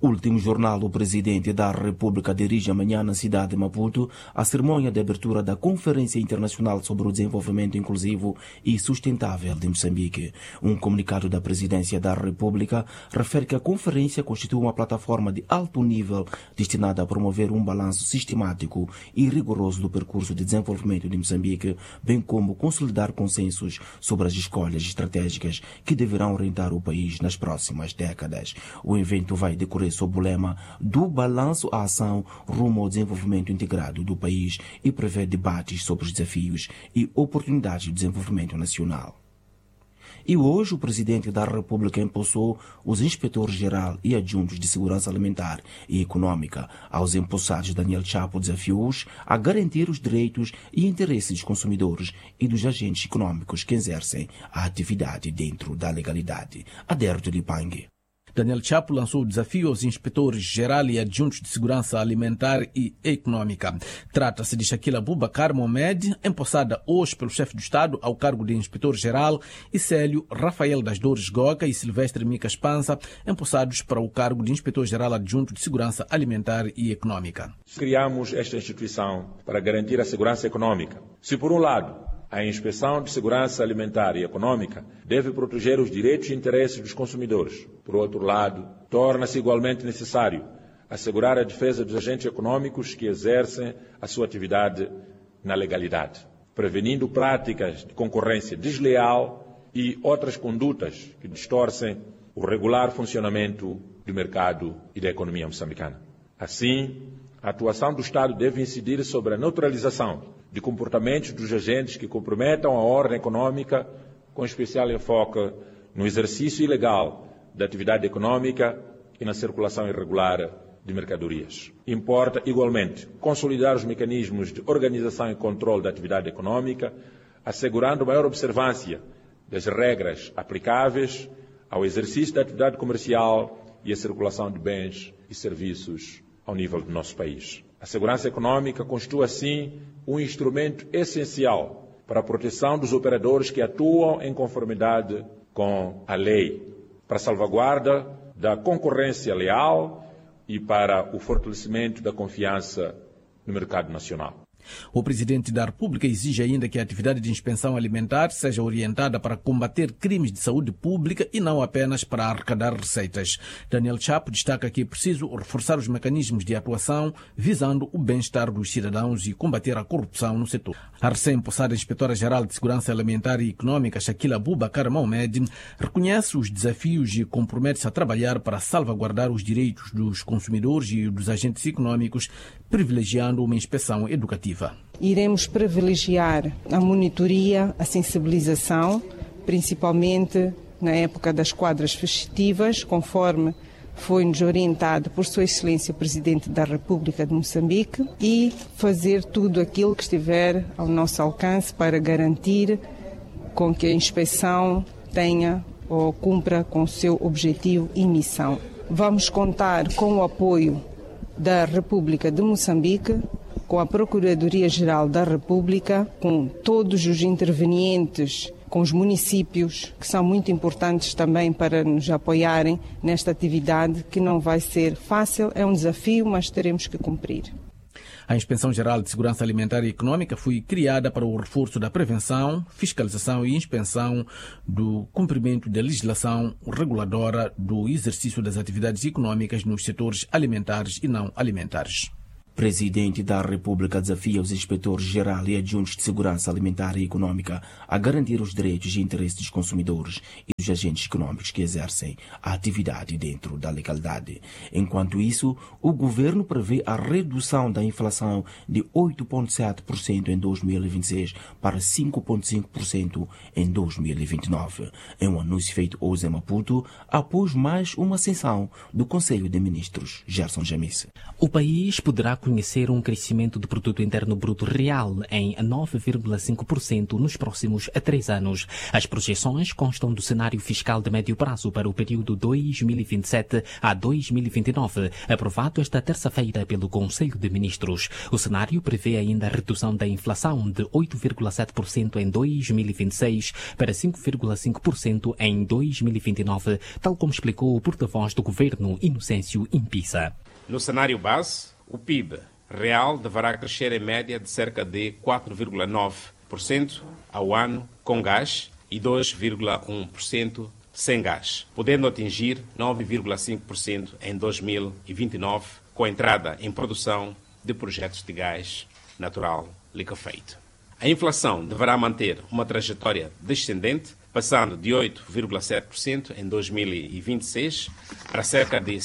Último jornal, o presidente da República dirige amanhã na cidade de Maputo a cerimônia de abertura da Conferência Internacional sobre o Desenvolvimento Inclusivo e Sustentável de Moçambique. Um comunicado da Presidência da República refere que a conferência constitui uma plataforma de alto nível destinada a promover um balanço sistemático e rigoroso do percurso de desenvolvimento de Moçambique, bem como consolidar consensos sobre as escolhas estratégicas que deverão orientar o país nas próximas décadas. O evento vai decorrer sob o lema do balanço à ação rumo ao desenvolvimento integrado do país e prevê debates sobre os desafios e oportunidades de desenvolvimento nacional. E hoje o Presidente da República empossou os inspetores-geral e adjuntos de Segurança Alimentar e Econômica. Aos empossados, Daniel Chapo desafiou-os a garantir os direitos e interesses dos consumidores e dos agentes econômicos que exercem a atividade dentro da legalidade. Adérito de Pangue. Daniel Chapo lançou o desafio aos inspetores-geral e adjuntos de segurança alimentar e econômica. Trata-se de Shaquila Abubakar Mohamed, empossada hoje pelo chefe do Estado ao cargo de inspetor-geral, e Célio Rafael das Dores Goca e Silvestre Micas Pança, empossados para o cargo de inspetor-geral adjunto de segurança alimentar e econômica. Criamos esta instituição para garantir a segurança econômica. Se, por um lado, a Inspeção de Segurança Alimentar e Econômica deve proteger os direitos e interesses dos consumidores. Por outro lado, torna-se igualmente necessário assegurar a defesa dos agentes econômicos que exercem a sua atividade na legalidade, prevenindo práticas de concorrência desleal e outras condutas que distorcem o regular funcionamento do mercado e da economia moçambicana. Assim, a atuação do Estado deve incidir sobre a neutralização de comportamentos dos agentes que comprometam a ordem econômica, com especial enfoque no exercício ilegal da atividade econômica e na circulação irregular de mercadorias. Importa, igualmente, consolidar os mecanismos de organização e controle da atividade econômica, assegurando maior observância das regras aplicáveis ao exercício da atividade comercial e à circulação de bens e serviços ao nível do nosso país. A segurança econômica constitui, assim, um instrumento essencial para a proteção dos operadores que atuam em conformidade com a lei, para a salvaguarda da concorrência leal e para o fortalecimento da confiança no mercado nacional. O Presidente da República exige ainda que a atividade de inspeção alimentar seja orientada para combater crimes de saúde pública e não apenas para arrecadar receitas. Daniel Chapo destaca que é preciso reforçar os mecanismos de atuação visando o bem-estar dos cidadãos e combater a corrupção no setor. A recém-impossada Inspetora-Geral de Segurança Alimentar e Econômica, Shaquila Abubakar Mohamed, reconhece os desafios e compromete-se a trabalhar para salvaguardar os direitos dos consumidores e dos agentes econômicos, privilegiando uma inspeção educativa. Iremos privilegiar a monitoria, a sensibilização, principalmente na época das quadras festivas, conforme foi-nos orientado por Sua Excelência o Presidente da República de Moçambique, e fazer tudo aquilo que estiver ao nosso alcance para garantir com que a inspeção tenha ou cumpra com o seu objetivo e missão. Vamos contar com o apoio da República de Moçambique, com a Procuradoria-Geral da República, com todos os intervenientes, com os municípios, que são muito importantes também para nos apoiarem nesta atividade, que não vai ser fácil, é um desafio, mas teremos que cumprir. A Inspeção-Geral de Segurança Alimentar e Econômica foi criada para o reforço da prevenção, fiscalização e inspeção do cumprimento da legislação reguladora do exercício das atividades econômicas nos setores alimentares e não alimentares. Presidente da República desafia os inspetores-geral e adjuntos de segurança alimentar e econômica a garantir os direitos e interesses dos consumidores e dos agentes econômicos que exercem a atividade dentro da legalidade. Enquanto isso, o governo prevê a redução da inflação de 8,7% em 2026 para 5,5% em 2029. É um anúncio feito hoje em Maputo após mais uma sessão do Conselho de Ministros. Gerson Jamis. O país poderá reconhecer um crescimento do produto interno bruto real em 9,5% nos próximos 3 anos. As projeções constam do cenário fiscal de médio prazo para o período 2027 a 2029, aprovado esta terça-feira pelo Conselho de Ministros. O cenário prevê ainda a redução da inflação de 8,7% em 2026 para 5,5% em 2029, tal como explicou o porta-voz do governo, Inocêncio Impisa. No cenário base, o PIB real deverá crescer em média de cerca de 4,9% ao ano com gás e 2,1% sem gás, podendo atingir 9,5% em 2029, com a entrada em produção de projetos de gás natural liquefeito. A inflação deverá manter uma trajetória descendente, passando de 8,7% em 2026 para cerca de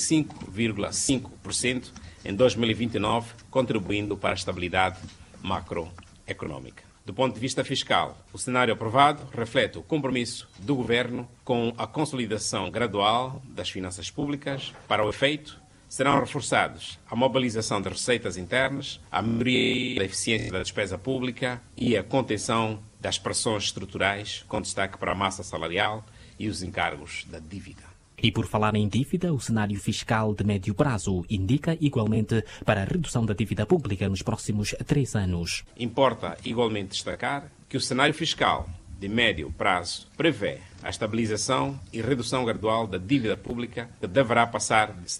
5,5% em 2029, contribuindo para a estabilidade macroeconômica. Do ponto de vista fiscal, o cenário aprovado reflete o compromisso do Governo com a consolidação gradual das finanças públicas. Para o efeito, serão reforçados a mobilização de receitas internas, a melhoria da eficiência da despesa pública e a contenção das pressões estruturais, com destaque para a massa salarial e os encargos da dívida. E por falar em dívida, o cenário fiscal de médio prazo indica igualmente para a redução da dívida pública nos próximos 3 anos. Importa igualmente destacar que o cenário fiscal de médio prazo prevê a estabilização e redução gradual da dívida pública, que deverá passar de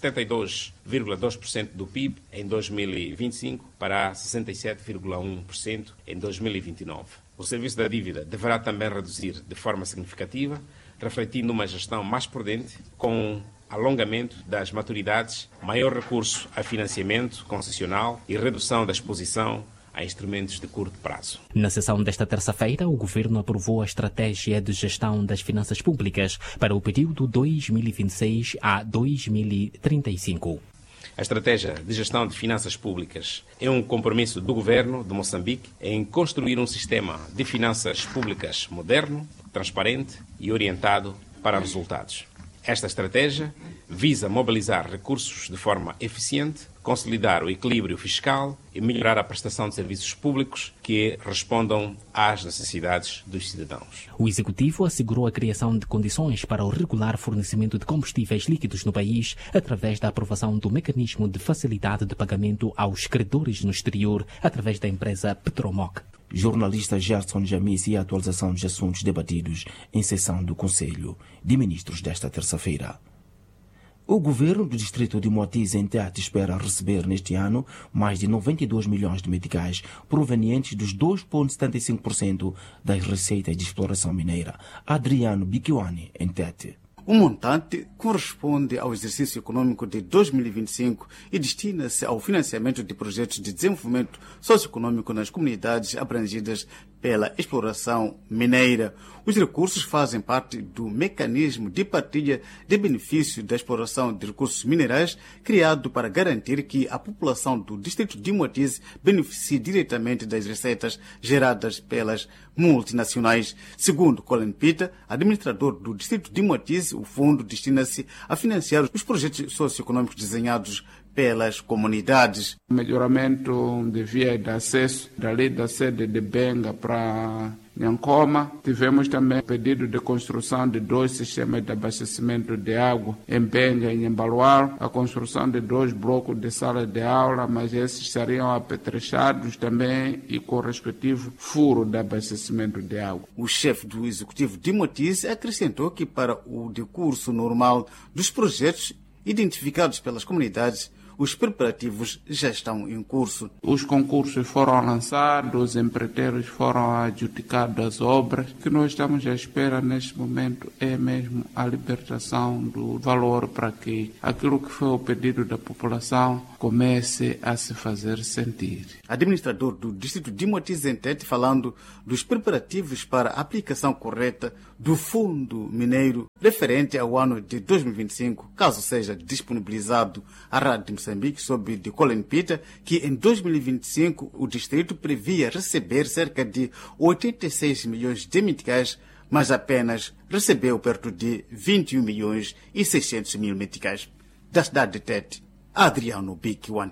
72,2% do PIB em 2025 para 67,1% em 2029. O serviço da dívida deverá também reduzir de forma significativa, refletindo uma gestão mais prudente, com alongamento das maturidades, maior recurso a financiamento concessional e redução da exposição a instrumentos de curto prazo. Na sessão desta terça-feira, o Governo aprovou a Estratégia de Gestão das Finanças Públicas para o período 2026 a 2035. A Estratégia de Gestão de Finanças Públicas é um compromisso do Governo de Moçambique em construir um sistema de finanças públicas moderno, transparente e orientado para resultados. Esta estratégia visa mobilizar recursos de forma eficiente, consolidar o equilíbrio fiscal e melhorar a prestação de serviços públicos que respondam às necessidades dos cidadãos. O Executivo assegurou a criação de condições para o regular fornecimento de combustíveis líquidos no país através da aprovação do mecanismo de facilidade de pagamento aos credores no exterior através da empresa Petromoc. Jornalista Gerson Jamis e a atualização dos assuntos debatidos em sessão do Conselho de Ministros desta terça-feira. O governo do distrito de Moatize, em Tete, espera receber neste ano mais de 92 milhões de meticais provenientes dos 2,75% das receitas de exploração mineira. Adriano Bikiwani, em Tete. O montante corresponde ao exercício econômico de 2025 e destina-se ao financiamento de projetos de desenvolvimento socioeconômico nas comunidades abrangidas pela exploração mineira. Os recursos fazem parte do mecanismo de partilha de benefício da exploração de recursos minerais criado para garantir que a população do distrito de Moatize beneficie diretamente das receitas geradas pelas multinacionais. Segundo Colin Peter, administrador do distrito de Moatize, o fundo destina-se a financiar os projetos socioeconômicos desenhados pelas comunidades. Melhoramento de via de acesso dali da sede de Benga para Nhancoma. Tivemos também pedido de construção de 2 sistemas de abastecimento de água em Benga e em Embaluar, a construção de 2 blocos de sala de aula, mas esses estariam apetrechados também e com o respectivo furo de abastecimento de água. O chefe do Executivo de Moatize acrescentou que para o decurso normal dos projetos identificados pelas comunidades, os preparativos já estão em curso. Os concursos foram lançados, os empreiteiros foram adjudicados as obras. O que nós estamos à espera neste momento é mesmo a libertação do valor para que aquilo que foi o pedido da população comece a se fazer sentir. Administrador do distrito de Moatize, em Tete, falando dos preparativos para a aplicação correta do fundo mineiro referente ao ano de 2025, caso seja disponibilizado à Rádio de Moçambique, sob de Colin Peter, que em 2025 o distrito previa receber cerca de 86 milhões de meticais, mas apenas recebeu perto de 21 milhões e 600 mil meticais. Da cidade de Tete, Adriano Bikiwan.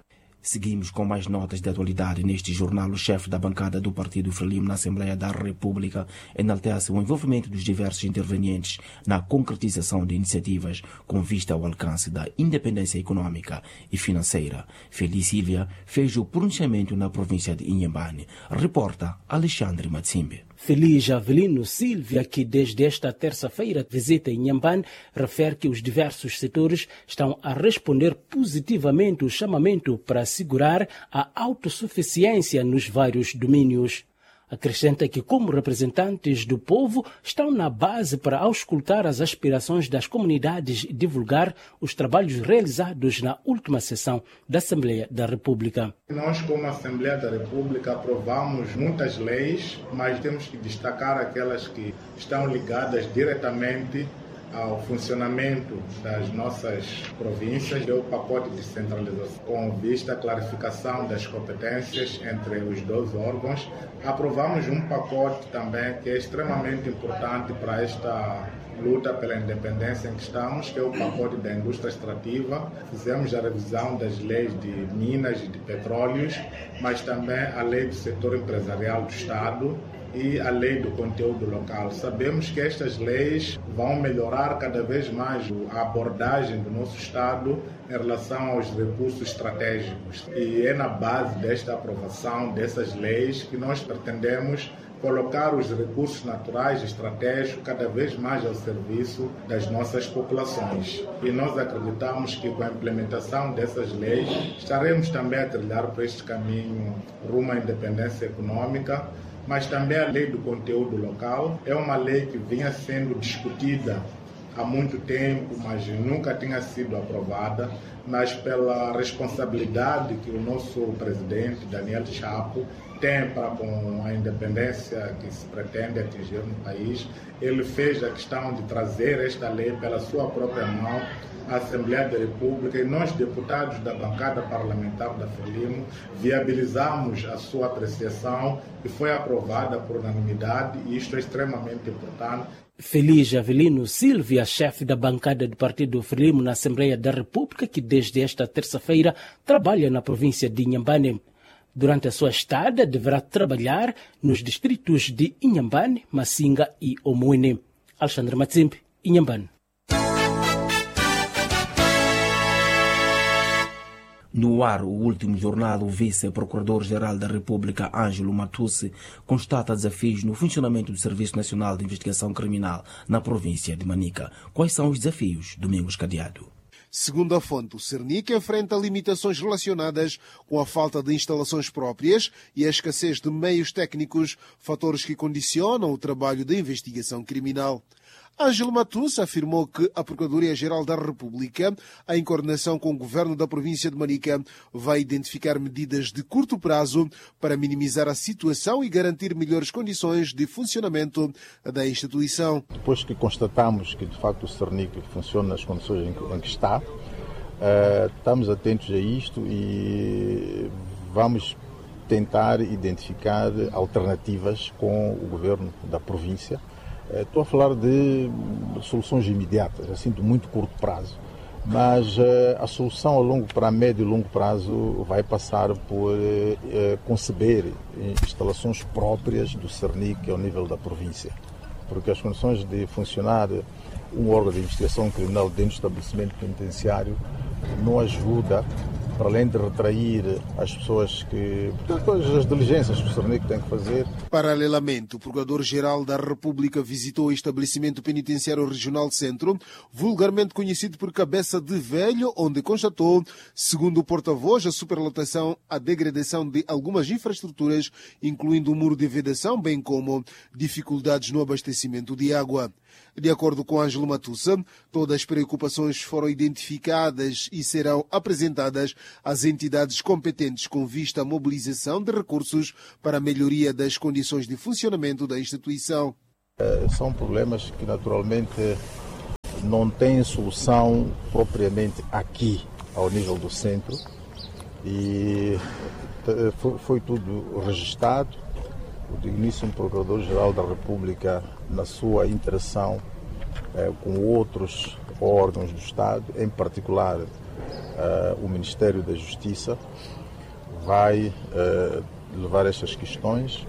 Seguimos com mais notas de atualidade. Neste jornal, o chefe da bancada do Partido Frelimo na Assembleia da República enaltece o envolvimento dos diversos intervenientes na concretização de iniciativas com vista ao alcance da independência econômica e financeira. Feliz Silvia fez o pronunciamento na província de Inhambane. Reporta Alexandre Matsimbe. Feliz Avelino Silvia, que desde esta terça-feira visita Inhambane, refere que os diversos setores estão a responder positivamente ao chamamento para assegurar a autossuficiência nos vários domínios. Acrescenta que, como representantes do povo, estão na base para auscultar as aspirações das comunidades e divulgar os trabalhos realizados na última sessão da Assembleia da República. Nós, como Assembleia da República, aprovamos muitas leis, mas temos que destacar aquelas que estão ligadas diretamente ao funcionamento das nossas províncias, é o pacote de descentralização, com vista à clarificação das competências entre os dois órgãos. Aprovamos um pacote também que é extremamente importante para esta luta pela independência em que estamos, que é o pacote da indústria extrativa. Fizemos a revisão das leis de minas e de petróleos, mas também a lei do setor empresarial do Estado e a lei do conteúdo local. Sabemos que estas leis vão melhorar cada vez mais a abordagem do nosso Estado em relação aos recursos estratégicos. E é na base desta aprovação dessas leis que nós pretendemos colocar os recursos naturais estratégicos cada vez mais ao serviço das nossas populações. E nós acreditamos que com a implementação dessas leis estaremos também a trilhar por este caminho rumo à independência econômica. Mas também a lei do conteúdo local é uma lei que vinha sendo discutida há muito tempo, mas nunca tinha sido aprovada, mas pela responsabilidade que o nosso presidente, Daniel Chapo, tem para com a independência que se pretende atingir no país, ele fez a questão de trazer esta lei pela sua própria mão à Assembleia da República, e nós, deputados da bancada parlamentar da Frelimo, viabilizamos a sua apreciação e foi aprovada por unanimidade, e isto é extremamente importante. Feliz Avelino Silvia, chefe da bancada do Partido Frelimo na Assembleia da República, que desde esta terça-feira trabalha na província de Inhambane. Durante a sua estada, deverá trabalhar nos distritos de Inhambane, Massinga e Omoine. Alexandre Matsimbe, Inhambane. No ar, o último jornal, o vice-procurador-geral da República, Ângelo Matussi, constata desafios no funcionamento do Serviço Nacional de Investigação Criminal na província de Manica. Quais são os desafios? Domingos Cadeado. Segundo a fonte, o Cernic enfrenta limitações relacionadas com a falta de instalações próprias e a escassez de meios técnicos, fatores que condicionam o trabalho da investigação criminal. Ângelo Matussi afirmou que a Procuradoria-Geral da República, em coordenação com o Governo da província de Manica, vai identificar medidas de curto prazo para minimizar a situação e garantir melhores condições de funcionamento da instituição. Depois que constatamos que, de facto, o Cernic funciona nas condições em que está, estamos atentos a isto e vamos tentar identificar alternativas com o Governo da província. Estou a falar de soluções imediatas, assim, de muito curto prazo, mas a solução a médio e longo prazo vai passar por conceber instalações próprias do Cernic ao nível da província, porque as condições de funcionar um órgão de investigação criminal dentro do estabelecimento penitenciário não ajuda, para além de retrair as pessoas que... todas as diligências que o Cernic tem que fazer. Paralelamente, o Procurador-Geral da República visitou o estabelecimento penitenciário regional Centro, vulgarmente conhecido por Cabeça de Velho, onde constatou, segundo o porta-voz, a superlotação, a degradação de algumas infraestruturas, incluindo o muro de vedação, bem como dificuldades no abastecimento de água. De acordo com Ângelo Matussi, todas as preocupações foram identificadas e serão apresentadas às entidades competentes com vista à mobilização de recursos para a melhoria das condições de funcionamento da instituição. São problemas que naturalmente não têm solução propriamente aqui, ao nível do centro, e foi tudo registado. O digníssimo Procurador-Geral da República, na sua interação com outros órgãos do Estado, em particular o Ministério da Justiça, vai levar estas questões.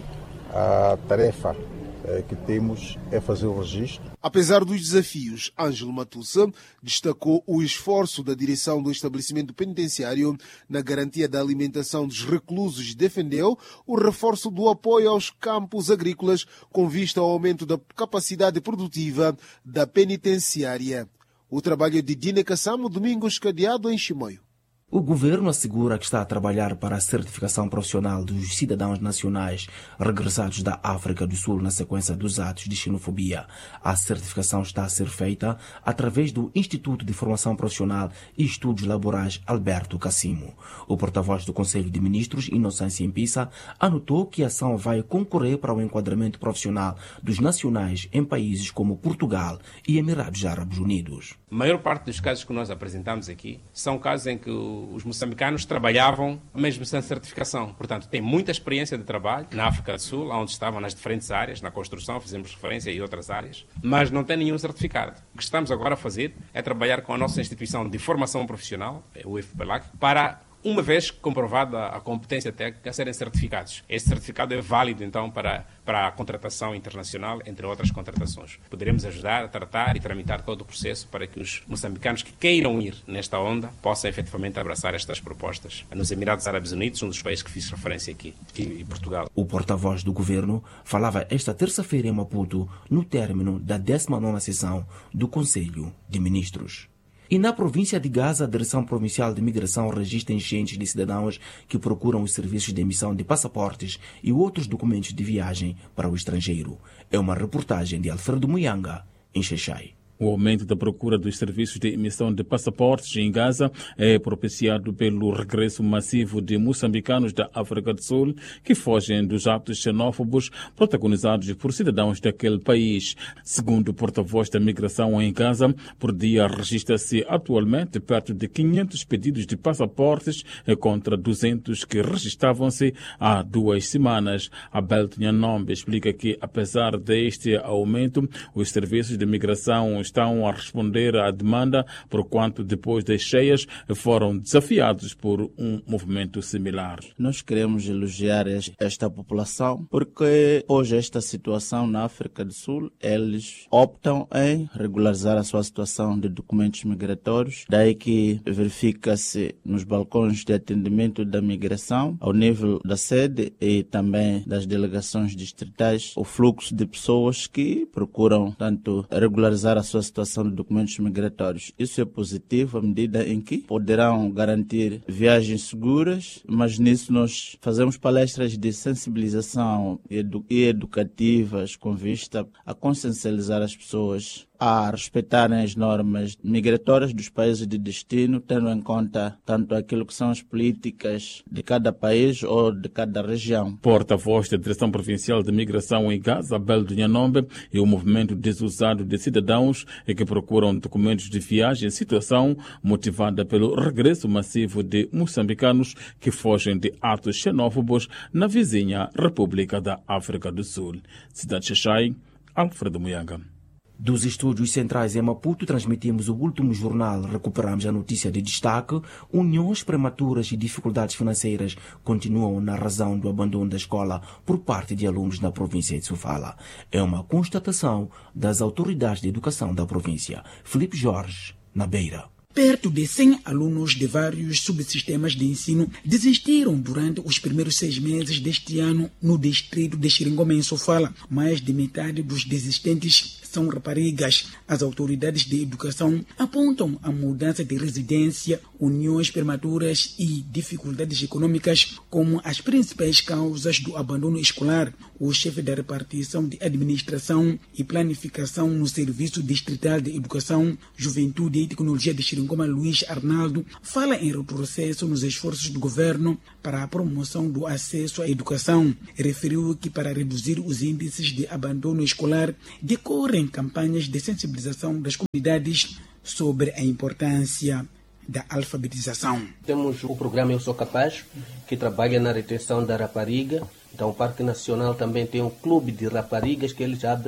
A tarefa que temos é fazer o registro. Apesar dos desafios, Ângelo Matussa destacou o esforço da direção do estabelecimento penitenciário na garantia da alimentação dos reclusos e defendeu o reforço do apoio aos campos agrícolas com vista ao aumento da capacidade produtiva da penitenciária. O trabalho de Dine Kassamo, Domingos Cadeado, em Chimoio. O governo assegura que está a trabalhar para a certificação profissional dos cidadãos nacionais regressados da África do Sul na sequência dos atos de xenofobia. A certificação está a ser feita através do Instituto de Formação Profissional e Estudos Laborais Alberto Cassimo. O porta-voz do Conselho de Ministros, Inocência Impissa, anotou que a ação vai concorrer para o enquadramento profissional dos nacionais em países como Portugal e Emirados Árabes Unidos. A maior parte dos casos que nós apresentamos aqui são casos em que os moçambicanos trabalhavam mesmo sem certificação. Portanto, têm muita experiência de trabalho na África do Sul, onde estavam nas diferentes áreas, na construção, fizemos referência e outras áreas, mas não têm nenhum certificado. O que estamos agora a fazer é trabalhar com a nossa instituição de formação profissional, o IFPELAC, para, uma vez comprovada a competência técnica, serem certificados. Este certificado é válido, então, para a contratação internacional, entre outras contratações. Poderemos ajudar a tratar e tramitar todo o processo para que os moçambicanos que queiram ir nesta onda possam efetivamente abraçar estas propostas. Nos Emirados Árabes Unidos, um dos países que fiz referência aqui, e Portugal. O porta-voz do governo falava esta terça-feira em Maputo, no término da 19ª sessão do Conselho de Ministros. E na província de Gaza, a Direção Provincial de Migração registra enchentes de cidadãos que procuram os serviços de emissão de passaportes e outros documentos de viagem para o estrangeiro. É uma reportagem de Alfredo Muyanga, em Xexai. O aumento da procura dos serviços de emissão de passaportes em Gaza é propiciado pelo regresso massivo de moçambicanos da África do Sul que fogem dos atos xenófobos protagonizados por cidadãos daquele país. Segundo o porta-voz da migração em Gaza, por dia registra-se atualmente perto de 500 pedidos de passaportes contra 200 que registravam-se há 2 semanas. Abel Nhanombe explica que, apesar deste aumento, os serviços de migração estão a responder à demanda, porquanto depois das cheias foram desafiados por um movimento similar. Nós queremos elogiar esta população porque hoje esta situação na África do Sul, eles optam em regularizar a sua situação de documentos migratórios, daí que verifica-se nos balcões de atendimento da migração, ao nível da sede e também das delegações distritais, o fluxo de pessoas que procuram tanto regularizar a sua situação de documentos migratórios. Isso é positivo à medida em que poderão garantir viagens seguras, mas nisso nós fazemos palestras de sensibilização e educativas com vista a consciencializar as pessoas a respeitarem as normas migratórias dos países de destino, tendo em conta tanto aquilo que são as políticas de cada país ou de cada região. Porta-voz da Direção Provincial de Migração em Gaza, Abel Nhanombe, e o movimento desusado de cidadãos que procuram documentos de viagem, situação motivada pelo regresso massivo de moçambicanos que fogem de atos xenófobos na vizinha República da África do Sul. Cidade de Xexai, Alfredo Muyanga. Dos estúdios centrais em Maputo, transmitimos o último jornal. Recuperamos a notícia de destaque. Uniões prematuras e dificuldades financeiras continuam na razão do abandono da escola por parte de alunos na província de Sofala. É uma constatação das autoridades de educação da província. Felipe Jorge, na Beira. Perto de 100 alunos de vários subsistemas de ensino desistiram durante os primeiros 6 meses deste ano no distrito de Xiringoma, em Sofala. Mais de metade dos desistentes são raparigas. As autoridades de educação apontam a mudança de residência, uniões prematuras e dificuldades econômicas como as principais causas do abandono escolar. O chefe da repartição de administração e planificação no Serviço Distrital de Educação, Juventude e Tecnologia de Xiringoma, Luiz Arnaldo, fala em retrocesso nos esforços do governo para a promoção do acesso à educação. Referiu que para reduzir os índices de abandono escolar decorrem campanhas de sensibilização das comunidades sobre a importância da alfabetização. Temos o programa Eu Sou Capaz, que trabalha na retenção da rapariga. Então o Parque Nacional também tem um clube de raparigas que eles abrem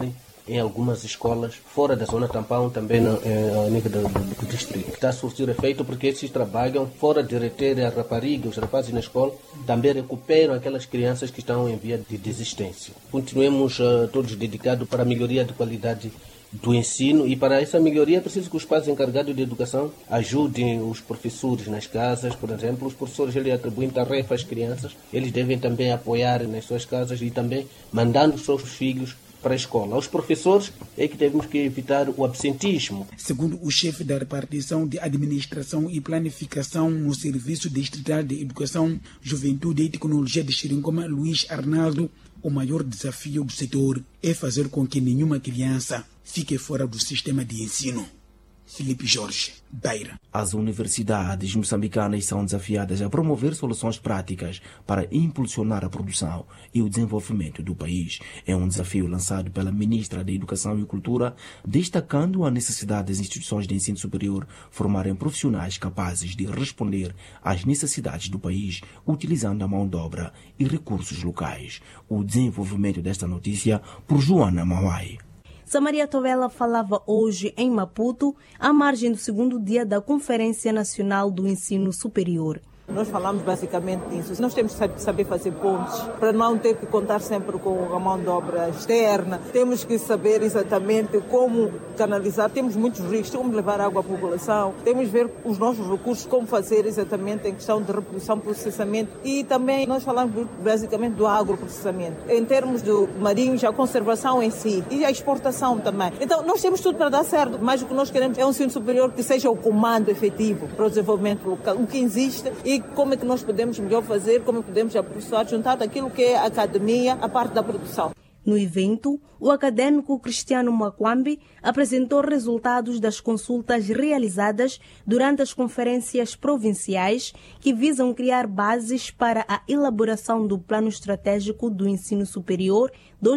em algumas escolas fora da zona tampão, também a nível do distrito. Está a surtir efeito porque esses trabalham fora de reter a rapariga, os rapazes na escola, também recuperam aquelas crianças que estão em via de desistência. Continuemos todos dedicados para a melhoria de qualidade do ensino, e para essa melhoria é preciso que os pais encarregados de educação ajudem os professores nas casas. Por exemplo, os professores atribuem tarefas às crianças, eles devem também apoiar nas suas casas e também mandando os seus filhos para a escola. Aos professores é que temos que evitar o absentismo. Segundo o chefe da repartição de administração e planificação no Serviço Distrital de Educação, Juventude e Tecnologia de Xeringoma, Luiz Arnaldo, o maior desafio do setor é fazer com que nenhuma criança fique fora do sistema de ensino. Felipe Jorge, Beira. As universidades moçambicanas são desafiadas a promover soluções práticas para impulsionar a produção e o desenvolvimento do país. É um desafio lançado pela ministra da Educação e Cultura, destacando a necessidade das instituições de ensino superior formarem profissionais capazes de responder às necessidades do país, utilizando a mão de obra e recursos locais. O desenvolvimento desta notícia por Joana Mauai. Samaria Tovela falava hoje em Maputo, à margem do segundo dia da Conferência Nacional do Ensino Superior. Nós falamos basicamente disso. Nós temos que saber fazer pontes para não ter que contar sempre com a mão de obra externa. Temos que saber exatamente como canalizar. Temos muitos riscos, como levar água à população. Temos que ver os nossos recursos, como fazer exatamente em questão de reprodução, processamento. E também nós falamos basicamente do agroprocessamento. Em termos do marinhos, a conservação em si e a exportação também. Então nós temos tudo para dar certo, mas o que nós queremos é um ensino superior que seja o comando efetivo para o desenvolvimento local, o que existe, e como é que nós podemos melhor fazer, como podemos aproximar, juntar aquilo que é a academia, a parte da produção. No evento, o acadêmico Cristiano Makwambi apresentou resultados das consultas realizadas durante as conferências provinciais que visam criar bases para a elaboração do Plano Estratégico do Ensino Superior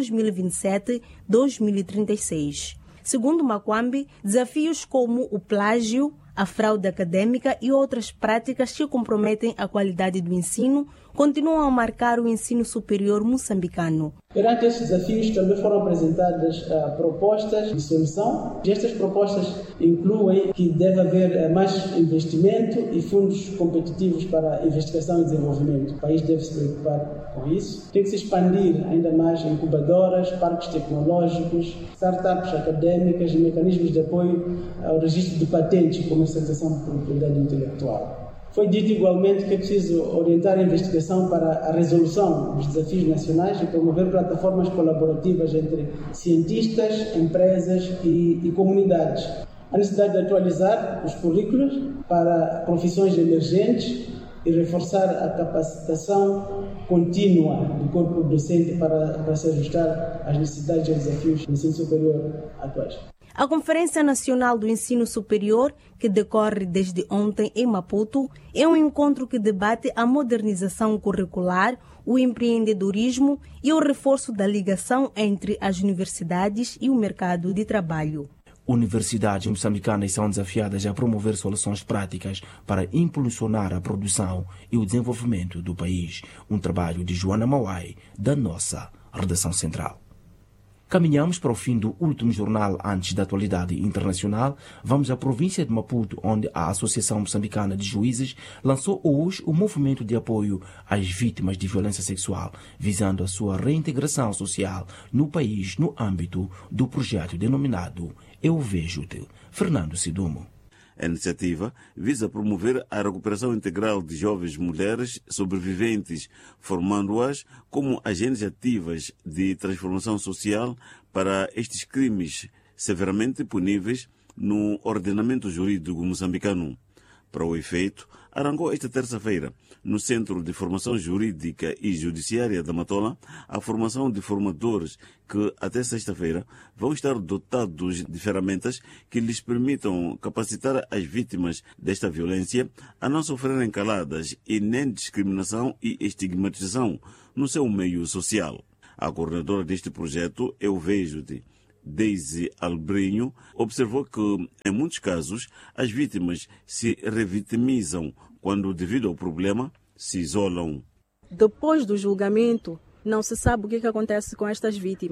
2027-2036. Segundo Makwambi, desafios como o plágio, a fraude acadêmica e outras práticas que comprometem a qualidade do ensino continuam a marcar o ensino superior moçambicano. Perante estes desafios também foram apresentadas propostas de solução. Estas propostas incluem que deve haver mais investimento e fundos competitivos para investigação e desenvolvimento. O país deve se preocupar com isso. Tem que se expandir ainda mais incubadoras, parques tecnológicos, startups acadêmicas e mecanismos de apoio ao registro de patentes e comercialização de propriedade intelectual. Foi dito igualmente que é preciso orientar a investigação para a resolução dos desafios nacionais e promover plataformas colaborativas entre cientistas, empresas e comunidades. A necessidade de atualizar os currículos para profissões emergentes e reforçar a capacitação contínua do corpo docente para se ajustar às necessidades e desafios do ensino superior atuais. A Conferência Nacional do Ensino Superior, que decorre desde ontem em Maputo, é um encontro que debate a modernização curricular, o empreendedorismo e o reforço da ligação entre as universidades e o mercado de trabalho. Universidades moçambicanas são desafiadas a promover soluções práticas para impulsionar a produção e o desenvolvimento do país. Um trabalho de Joana Mauai, da nossa redação central. Caminhamos para o fim do último jornal antes da atualidade internacional. Vamos à província de Maputo, onde a Associação Moçambicana de Juízes lançou hoje o movimento de apoio às vítimas de violência sexual, visando a sua reintegração social no país no âmbito do projeto denominado Eu Vejo-te. Fernando Sidumo. A iniciativa visa promover a recuperação integral de jovens mulheres sobreviventes, formando-as como agentes ativas de transformação social para estes crimes severamente puníveis no ordenamento jurídico moçambicano. Para o efeito, arrancou esta terça-feira, no Centro de Formação Jurídica e Judiciária da Matola, a formação de formadores que, até sexta-feira, vão estar dotados de ferramentas que lhes permitam capacitar as vítimas desta violência a não sofrerem caladas e nem discriminação e estigmatização no seu meio social. A coordenadora deste projeto, Eu Vejo-te, Deise Albrinho, observou que, em muitos casos, as vítimas se revitimizam quando, devido ao problema, se isolam. Depois do julgamento, não se sabe o que acontece com estas vítimas.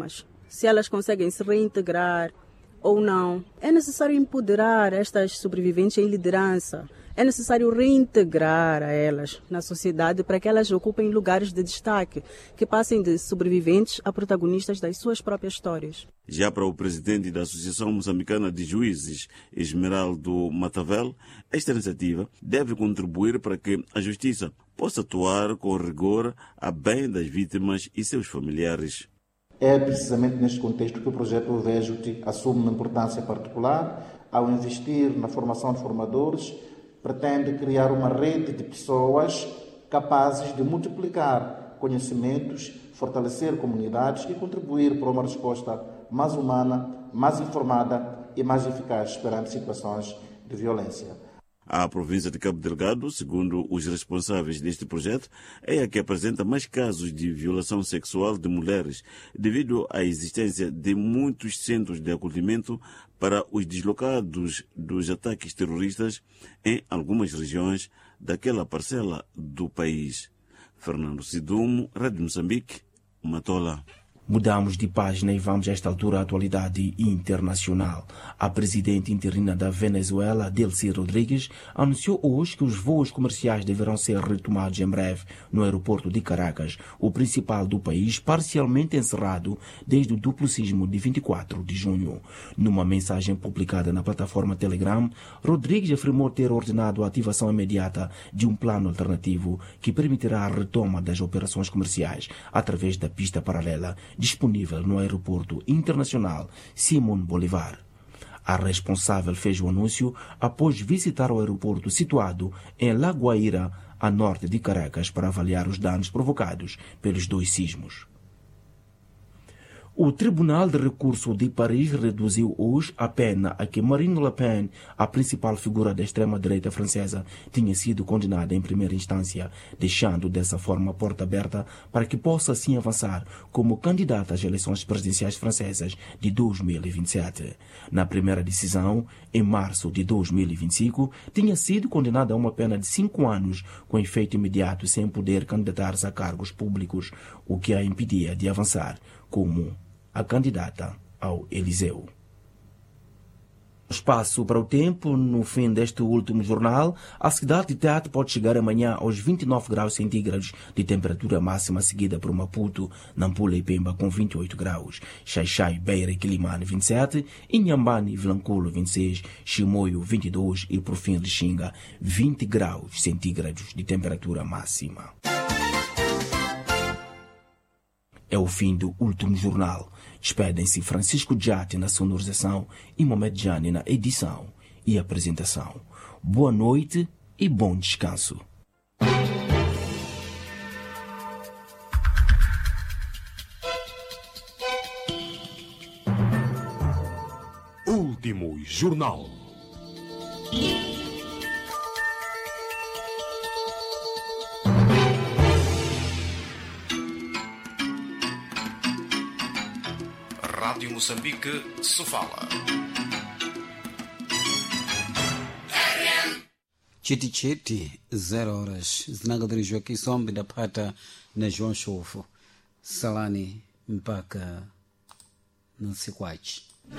se elas conseguem se reintegrar ou não. É necessário empoderar estas sobreviventes em liderança. É necessário reintegrar a elas na sociedade para que elas ocupem lugares de destaque, que passem de sobreviventes a protagonistas das suas próprias histórias. Já para o presidente da Associação Moçambicana de Juízes, Esmeraldo Matavel, esta iniciativa deve contribuir para que a justiça possa atuar com rigor a bem das vítimas e seus familiares. É precisamente neste contexto que o projeto Vejo-te assume uma importância particular ao investir na formação de formadores. Pretende criar uma rede de pessoas capazes de multiplicar conhecimentos, fortalecer comunidades e contribuir para uma resposta mais humana, mais informada e mais eficaz perante situações de violência. A província de Cabo Delgado, segundo os responsáveis deste projeto, é a que apresenta mais casos de violação sexual de mulheres, devido à existência de muitos centros de acolhimento para os deslocados dos ataques terroristas em algumas regiões daquela parcela do país. Fernando Sidumo, Rádio Moçambique, Matola. Mudamos de página e vamos a esta altura à atualidade internacional. A presidente interina da Venezuela, Delcy Rodrigues, anunciou hoje que os voos comerciais deverão ser retomados em breve no aeroporto de Caracas, o principal do país, parcialmente encerrado desde o duplo sismo de 24 de junho. Numa mensagem publicada na plataforma Telegram, Rodrigues afirmou ter ordenado a ativação imediata de um plano alternativo que permitirá a retoma das operações comerciais através da pista paralela disponível no aeroporto internacional Simón Bolívar. A responsável fez o anúncio após visitar o aeroporto situado em La Guaira, a norte de Caracas, para avaliar os danos provocados pelos dois sismos. O Tribunal de Recurso de Paris reduziu hoje a pena a que Marine Le Pen, a principal figura da extrema-direita francesa, tinha sido condenada em primeira instância, deixando dessa forma a porta aberta para que possa assim avançar como candidata às eleições presidenciais francesas de 2027. Na primeira decisão, em março de 2025, tinha sido condenada a uma pena de 5 anos com efeito imediato sem poder candidatar-se a cargos públicos, o que a impedia de avançar como a candidata ao Eliseu. Espaço para o tempo. No fim deste último jornal, a cidade de Tete pode chegar amanhã aos 29 graus centígrados de temperatura máxima, seguida por Maputo, Nampula e Pemba com 28 graus, Xaixai, Beira e Quilimane 27, Inhambane e Vilanculo 26, Chimoio 22 e por fim Lixinga 20 graus centígrados de temperatura máxima. É o fim do último jornal. Despedem-se Francisco Jati na sonorização e Mohamed Jani na edição e apresentação. Boa noite e bom descanso. Último jornal. Rádio Moçambique, Sofala. Chiti, 0 horas. Zinagadri Joaquim Sombi da Pata na João Chofo. Salani, mpaka na Sikwachi.